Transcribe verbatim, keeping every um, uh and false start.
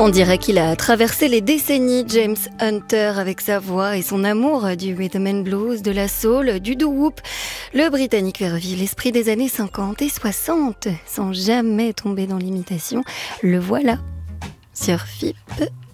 On dirait qu'il a traversé les décennies, James Hunter, avec sa voix et son amour du rhythm and blues, de la soul, du doo-wop. Le Britannique vervit l'esprit des années cinquante et soixante, sans jamais tomber dans l'imitation. Le voilà sur F I P.